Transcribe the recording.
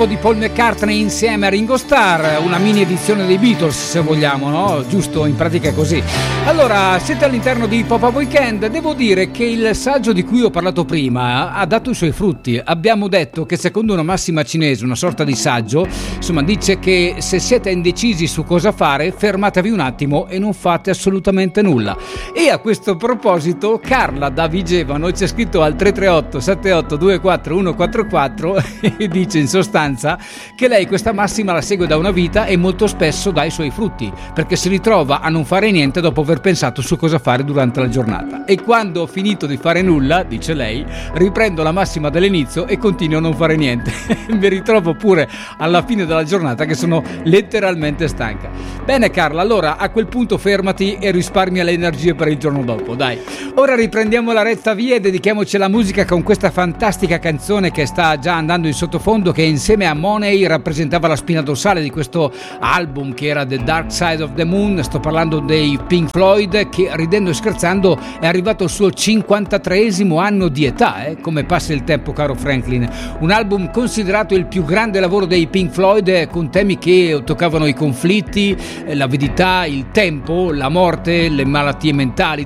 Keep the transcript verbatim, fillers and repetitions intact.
di Paul McCartney insieme a Ringo Starr, una mini edizione dei Beatles se vogliamo, no? Giusto, in pratica è così. Allora, siete all'interno di Pop Up Weekend. Devo dire che il saggio di cui ho parlato prima ha dato i suoi frutti. Abbiamo detto che secondo una massima cinese, una sorta di saggio, insomma, dice che se siete indecisi su cosa fare, fermatevi un attimo e non fate assolutamente nulla. E a questo proposito Carla da Vigevano ci ha scritto al tre tre otto sette otto due quattro uno quattro quattro e dice in sostanza che lei questa massima la segue da una vita e molto spesso dà i suoi frutti, perché si ritrova a non fare niente dopo aver pensato su cosa fare durante la giornata. E quando ho finito di fare nulla, dice lei, riprendo la massima dall'inizio e continuo a non fare niente. Mi ritrovo pure alla fine della giornata che sono letteralmente stanca. Bene Carla, allora a quel punto fermati e risparmia le energie per il giorno dopo, dai. Ora riprendiamo la retta via e dedichiamoci alla musica con questa fantastica canzone che sta già andando in sottofondo, che insieme a Money rappresentava la spina dorsale di questo album che era The Dark Side of the Moon. Sto parlando dei Pink Floyd, che ridendo e scherzando è arrivato al suo cinquantatreesimo anno di età, eh? Come passa il tempo, caro Franklin. Un album considerato il più grande lavoro dei Pink Floyd, eh, con temi che toccavano i conflitti, eh, l'avidità, il tempo, la morte, le malattie mentali.